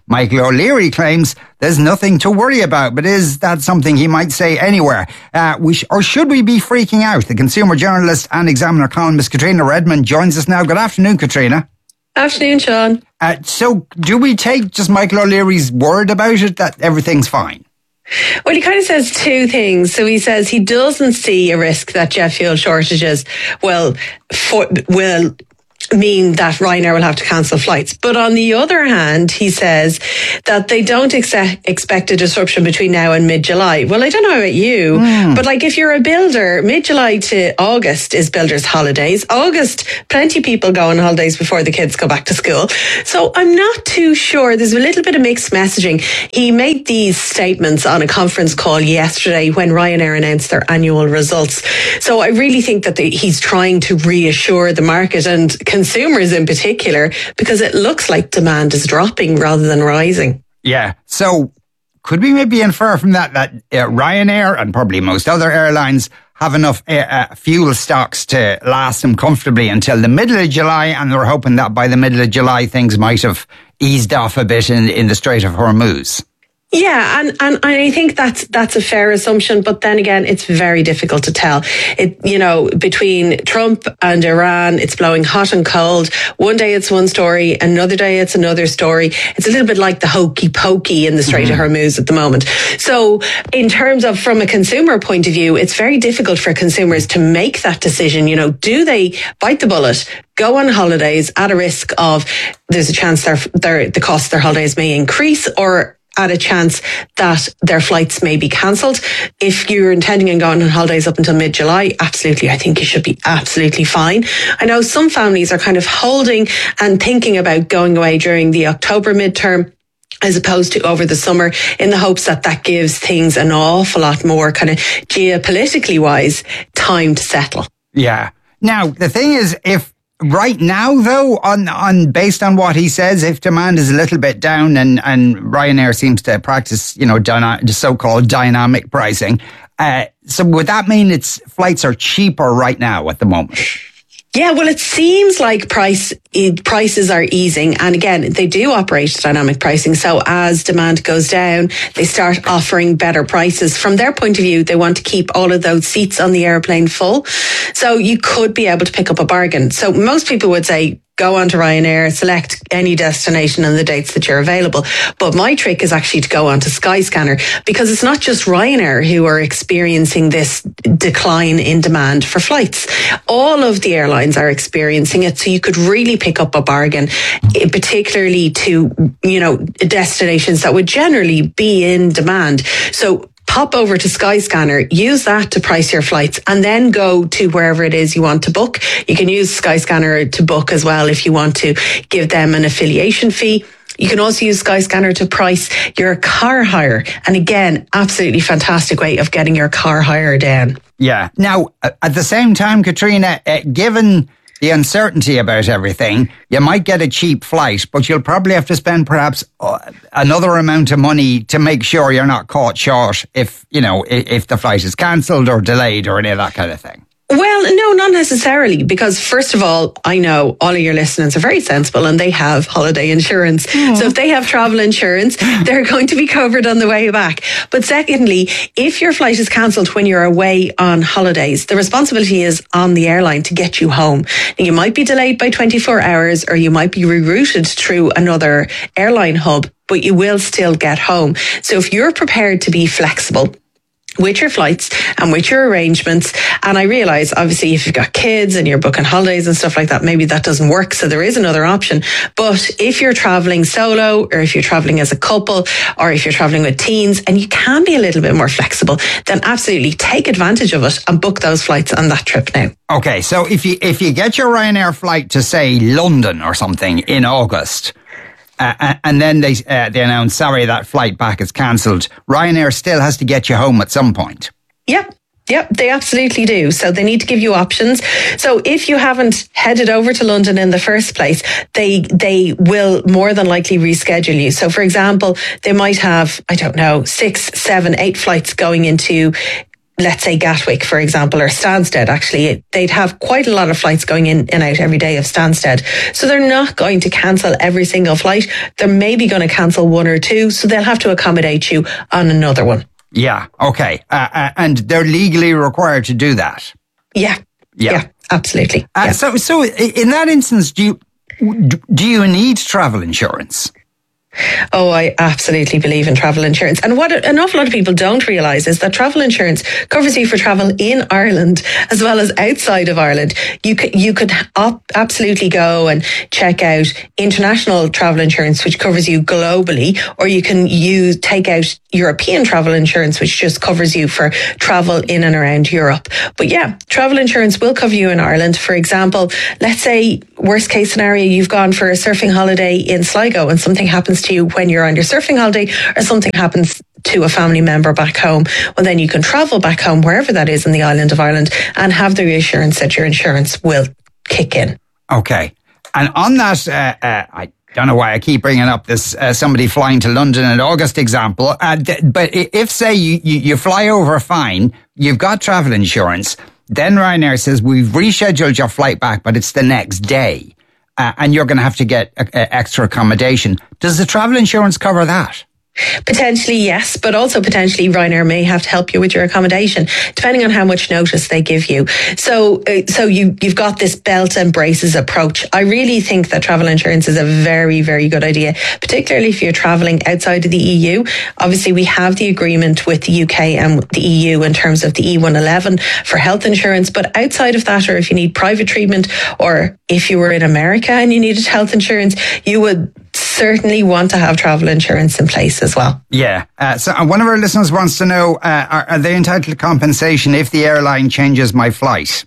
Michael O'Leary claims there's nothing to worry about, but is that something he might say anywhere? Or should we be freaking out? The consumer journalist and Examiner columnist Katrina Redmond joins us now. Good afternoon, Katrina. Afternoon, Sean. So do we take just Michael O'Leary's word about it, that everything's fine? Well, he kind of says two things. So he says he doesn't see a risk that jet fuel shortages will mean that Ryanair will have to cancel flights. But on the other hand, he says that they don't expect a disruption between now and mid-July. Well, I don't know about you, but like if you're a builder, mid-July to August is builders' holidays. August, plenty of people go on holidays before the kids go back to school. So I'm not too sure. There's a little bit of mixed messaging. He made these statements on a conference call yesterday when Ryanair announced their annual results. So I really think that he's trying to reassure the market and consumers in particular, because it looks like demand is dropping rather than rising. Yeah. So could we maybe infer from that Ryanair and probably most other airlines have enough fuel stocks to last them comfortably until the middle of July, and they're hoping that by the middle of July things might have eased off a bit in the Strait of Hormuz? Yeah, and I think that's a fair assumption, but then again, it's very difficult to tell. Between Trump and Iran, it's blowing hot and cold. One day it's one story, another day it's another story. It's a little bit like the hokey pokey in the Strait of Hormuz at the moment. So in terms of from a consumer point of view, it's very difficult for consumers to make that decision. Do they bite the bullet, go on holidays at a risk of there's a chance the cost of their holidays may increase, or at a chance that their flights may be cancelled? If you're intending on going on holidays up until mid-July, absolutely, I think you should be absolutely fine. I know some families are kind of holding and thinking about going away during the October midterm as opposed to over the summer, in the hopes that gives things an awful lot more kind of geopolitically wise time to settle. Yeah. Now, the thing is, if right now, though, on based on what he says, if demand is a little bit down and Ryanair seems to practice, the so-called dynamic pricing, so would that mean its flights are cheaper right now at the moment? Yeah, well, it seems like prices are easing. And again, they do operate dynamic pricing. So as demand goes down, they start offering better prices. From their point of view, they want to keep all of those seats on the airplane full. So you could be able to pick up a bargain. So most people would say, go on to Ryanair, select any destination and the dates that you're available. But my trick is actually to go on to Skyscanner, because it's not just Ryanair who are experiencing this decline in demand for flights. All of the airlines are experiencing it. So you could really pick up a bargain, particularly to, destinations that would generally be in demand. So pop over to Skyscanner, use that to price your flights, and then go to wherever it is you want to book. You can use Skyscanner to book as well if you want to give them an affiliation fee. You can also use Skyscanner to price your car hire. And again, absolutely fantastic way of getting your car hire down. Yeah. Now, at the same time, Katrina, given the uncertainty about everything, you might get a cheap flight, but you'll probably have to spend perhaps another amount of money to make sure you're not caught short if the flight is cancelled or delayed or any of that kind of thing. Well, no, not necessarily, because first of all, I know all of your listeners are very sensible and they have holiday insurance. Mm. So if they have travel insurance, they're going to be covered on the way back. But secondly, if your flight is cancelled when you're away on holidays, the responsibility is on the airline to get you home. Now, you might be delayed by 24 hours or you might be rerouted through another airline hub, but you will still get home. So if you're prepared to be flexible with your flights and with your arrangements. And I realise, obviously, if you've got kids and you're booking holidays and stuff like that, maybe that doesn't work. So there is another option. But if you're travelling solo, or if you're travelling as a couple, or if you're travelling with teens, and you can be a little bit more flexible, then absolutely take advantage of it and book those flights on that trip now. Okay, so if you get your Ryanair flight to, say, London or something in August, and then they announce, sorry, that flight back is cancelled, Ryanair still has to get you home at some point. Yep, they absolutely do. So they need to give you options. So if you haven't headed over to London in the first place, they will more than likely reschedule you. So for example, they might have, 6, 7, 8 flights going into let's say Gatwick, for example, or Stansted, actually, they'd have quite a lot of flights going in and out every day of Stansted. So they're not going to cancel every single flight. They're maybe going to cancel one or two, so they'll have to accommodate you on another one. Yeah, okay. And they're legally required to do that? Yeah, absolutely. So in that instance, do you need travel insurance? Oh, I absolutely believe in travel insurance. And what an awful lot of people don't realise is that travel insurance covers you for travel in Ireland as well as outside of Ireland. You could absolutely go and check out international travel insurance, which covers you globally, or you can take out European travel insurance, which just covers you for travel in and around Europe. But yeah, travel insurance will cover you in Ireland. For example, let's say worst case scenario, you've gone for a surfing holiday in Sligo and something happens to you when you're on your surfing holiday, or something happens to a family member back home. Well, then you can travel back home, wherever that is in the island of Ireland, and have the reassurance that your insurance will kick in. Okay. And on that, I don't know why I keep bringing up this somebody flying to London in August example, but if, say, you fly over fine, you've got travel insurance, then Ryanair says, we've rescheduled your flight back, but it's the next day, and you're going to have to get extra accommodation. Does the travel insurance cover that? Potentially, yes, but also potentially Ryanair may have to help you with your accommodation, depending on how much notice they give you. So you've got this belt and braces approach. I really think that travel insurance is a very, very good idea, particularly if you're travelling outside of the EU. Obviously, we have the agreement with the UK and the EU in terms of the E111 for health insurance, but outside of that, or if you need private treatment, or if you were in America and you needed health insurance, you would certainly want to have travel insurance in place as well. Yeah. So one of our listeners wants to know, are they entitled to compensation if the airline changes my flight?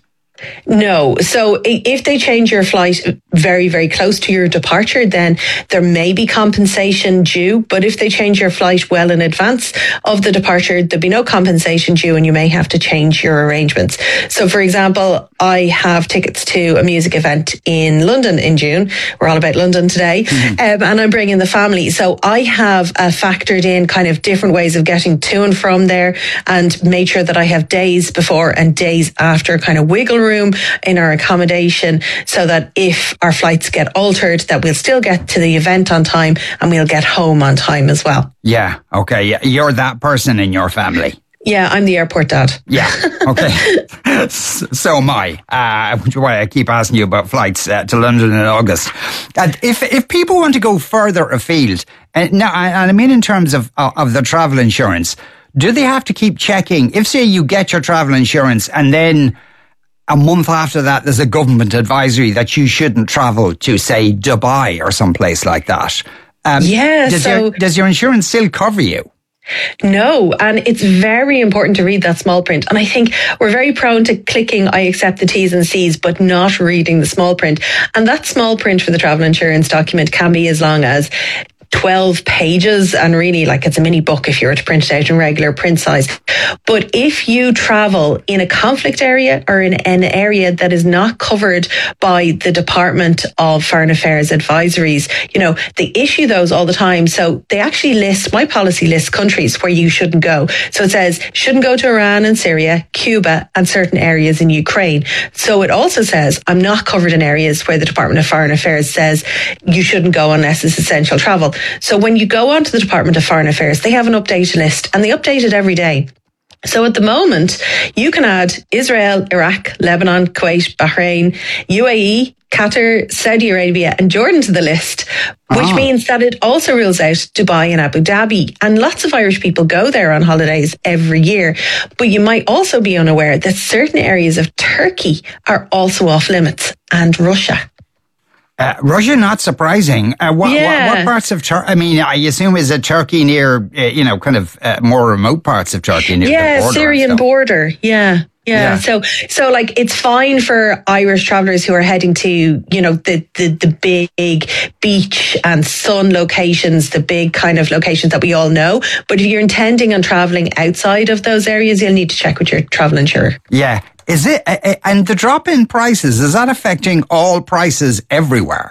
No. So if they change your flight very, very close to your departure, then there may be compensation due. But if they change your flight well in advance of the departure, there'll be no compensation due, and you may have to change your arrangements. So, for example, I have tickets to a music event in London in June. We're all about London today. And I'm bringing the family. So I have factored in kind of different ways of getting to and from there, and made sure that I have days before and days after kind of wiggle room in our accommodation, so that if our flights get altered, that we'll still get to the event on time and we'll get home on time as well. Yeah. Okay. Yeah. You're that person in your family. Yeah, I'm the airport dad. Yeah, okay. So am I, which is why I keep asking you about flights to London in August. And if people want to go further afield, now, and I mean in terms of the travel insurance, do they have to keep checking? If, say, you get your travel insurance and then a month after that there's a government advisory that you shouldn't travel to, say, Dubai or someplace like that. Does your insurance still cover you? No, and it's very important to read that small print. And I think we're very prone to clicking I accept the T's and C's, but not reading the small print. And that small print for the travel insurance document can be as long as 12 pages, and really, like, it's a mini book if you were to print it out in regular print size. But if you travel in a conflict area or in an area that is not covered by the Department of Foreign Affairs advisories, they issue those all the time. So they actually my policy lists countries where you shouldn't go. So it says shouldn't go to Iran and Syria, Cuba, and certain areas in Ukraine. So it also says I'm not covered in areas where the Department of Foreign Affairs says you shouldn't go unless it's essential travel. So when you go onto the Department of Foreign Affairs, they have an updated list, and they update it every day. So at the moment, you can add Israel, Iraq, Lebanon, Kuwait, Bahrain, UAE, Qatar, Saudi Arabia, and Jordan to the list, which means that it also rules out Dubai and Abu Dhabi. And lots of Irish people go there on holidays every year. But you might also be unaware that certain areas of Turkey are also off limits, and Russia. Russia, not surprising. What parts of Turkey? I mean, I assume is it Turkey near, kind of more remote parts of Turkey near the border? Syrian border. Yeah. So like, it's fine for Irish travellers who are heading to, the big beach and sun locations, the big kind of locations that we all know. But if you're intending on travelling outside of those areas, you'll need to check with your travel insurer. Yeah. Is it, and the drop in prices, is that affecting all prices everywhere?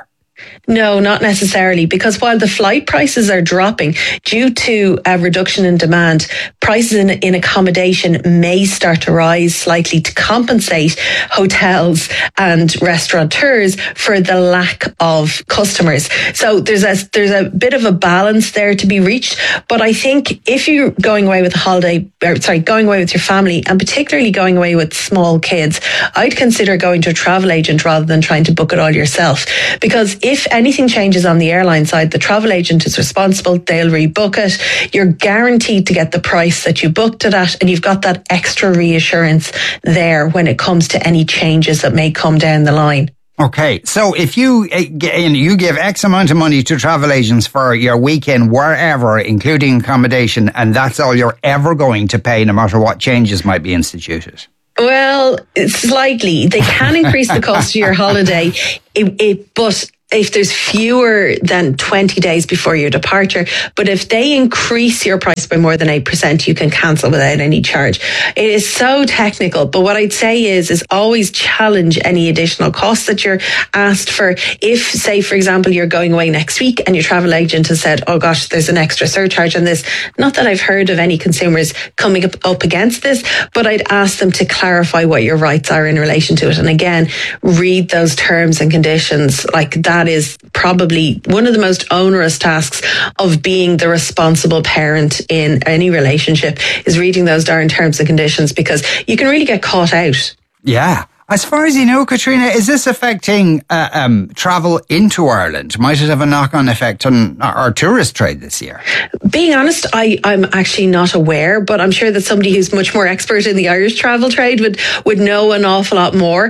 No, not necessarily, because while the flight prices are dropping due to a reduction in demand, prices in accommodation may start to rise slightly to compensate hotels and restaurateurs for the lack of customers. So there's a bit of a balance there to be reached. But I think if you're going away with going away with your family, and particularly going away with small kids, I'd consider going to a travel agent rather than trying to book it all yourself. Because if anything changes on the airline side, the travel agent is responsible. They'll rebook it. You're guaranteed to get the price that you booked it at, and you've got that extra reassurance there when it comes to any changes that may come down the line. Okay, so if you give X amount of money to travel agents for your weekend wherever, including accommodation, and that's all you're ever going to pay, no matter what changes might be instituted. Well, slightly. They can increase the cost of your holiday, but if there's fewer than 20 days before your departure. But if they increase your price by more than 8%, you can cancel without any charge. It is so technical, but what I'd say is always challenge any additional costs that you're asked for. If, say, for example, you're going away next week and your travel agent has said, oh gosh, there's an extra surcharge on this. Not that I've heard of any consumers coming up against this, but I'd ask them to clarify what your rights are in relation to it. And again, read those terms and conditions. Like, that is probably one of the most onerous tasks of being the responsible parent in any relationship, is reading those darn terms and conditions, because you can really get caught out. Yeah. As far as you know, Katrina, is this affecting travel into Ireland? Might it have a knock-on effect on our tourist trade this year? Being honest, I'm actually not aware, but I'm sure that somebody who's much more expert in the Irish travel trade would know an awful lot more.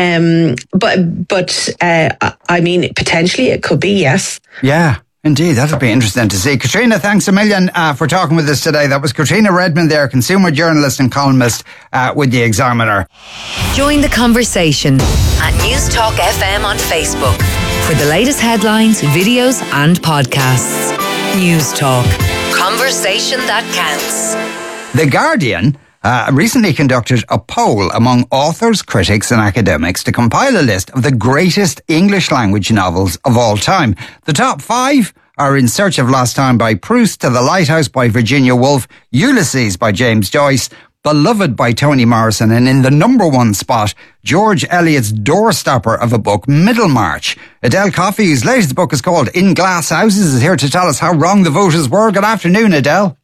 But I mean, potentially it could be, yes. Yeah. Indeed, that'll be interesting to see. Katrina, thanks a million for talking with us today. That was Katrina Redmond there, consumer journalist and columnist with The Examiner. Join the conversation at News Talk FM on Facebook for the latest headlines, videos and podcasts. News Talk. Conversation that counts. The Guardian recently conducted a poll among authors, critics and academics to compile a list of the greatest English language novels of all time. The top 5 are In Search of Lost Time by Proust, To the Lighthouse by Virginia Woolf, Ulysses by James Joyce, Beloved by Toni Morrison, and in the number 1 spot, George Eliot's doorstopper of a book, Middlemarch. Adele Coffey, whose latest book is called In Glass Houses, is here to tell us how wrong the voters were. Good afternoon, Adele.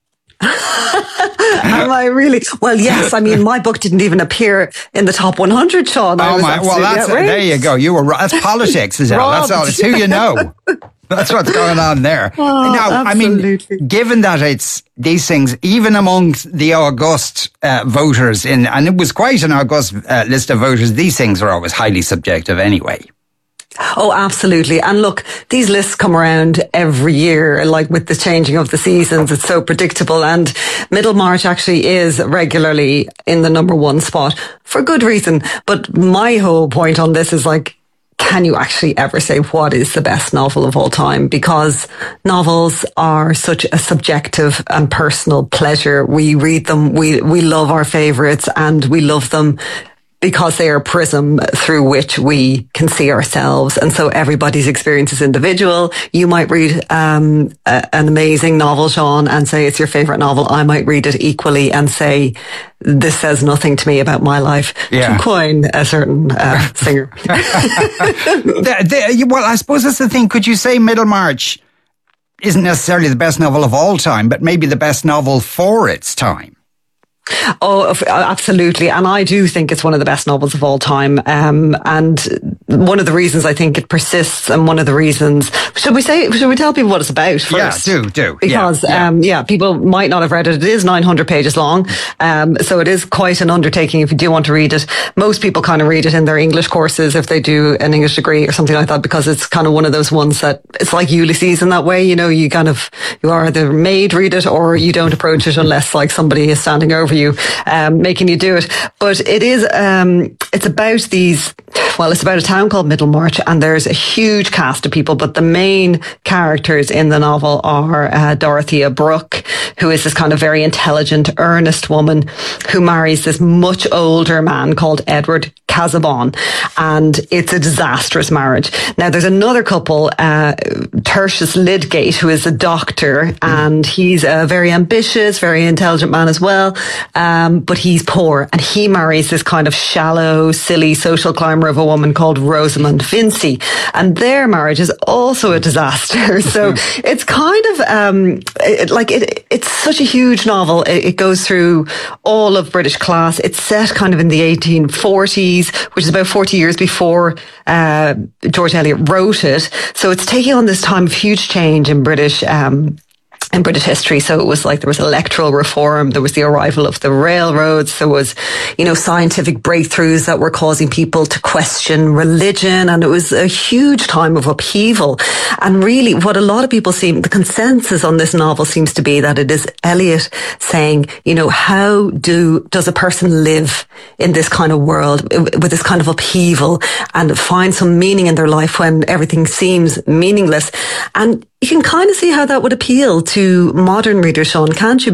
Am I really? Well, yes. I mean, my book didn't even appear in the top 100, Sean. Oh my! Well, there you go. You were. That's politics, is it? That's all. It's who you know. That's what's going on there. Oh, now, absolutely. I mean, given that it's these things, even amongst the august voters, and it was quite an august list of voters, these things are always highly subjective anyway. Oh, absolutely. And look, these lists come around every year, like with the changing of the seasons. It's so predictable. And Middlemarch actually is regularly in the number 1 spot for good reason. But my whole point on this is like, can you actually ever say what is the best novel of all time? Because novels are such a subjective and personal pleasure. We read them. We love our favorites, and we love them because they are a prism through which we can see ourselves. And so everybody's experience is individual. You might read an amazing novel, Sean, and say it's your favourite novel. I might read it equally and say, this says nothing to me about my life. Yeah. To coin a certain singer. Well, I suppose that's the thing. Could you say Middlemarch isn't necessarily the best novel of all time, but maybe the best novel for its time? Oh, absolutely. And I do think it's one of the best novels of all time. And one of the reasons I think it persists, and one of the reasons, should we tell people what it's about first? Yeah, do. Because, people might not have read it. It is 900 pages long. So it is quite an undertaking if you do want to read it. Most people kind of read it in their English courses if they do an English degree or something like that, because it's kind of one of those ones that it's like Ulysses in that way. You know, you are either made read it or you don't approach it unless like somebody is standing over you, making you do it. But it is, it's about these well, it's about a town called Middlemarch, and there's a huge cast of people, but the main characters in the novel are Dorothea Brooke, who is this kind of very intelligent, earnest woman who marries this much older man called Edward Casaubon, and it's a disastrous marriage. Now, there's another couple, Tertius Lydgate, who is a doctor, and he's a very ambitious, very intelligent man as well, but he's poor, and he marries this kind of shallow, silly social climber of a woman called Rosamund Vincy, and their marriage is also a disaster. So it's kind of it's such a huge novel. It goes through all of British class. It's set kind of in the 1840s, which is about 40 years before George Eliot wrote it. So it's taking on this time of huge change in British history. So it was like there was electoral reform, there was the arrival of the railroads, there was, scientific breakthroughs that were causing people to question religion, and it was a huge time of upheaval. And really what a lot of people the consensus on this novel seems to be that it is Eliot saying, how does a person live in this kind of world with this kind of upheaval and find some meaning in their life when everything seems meaningless? And you can kind of see how that would appeal to modern readers, Sean, can't you?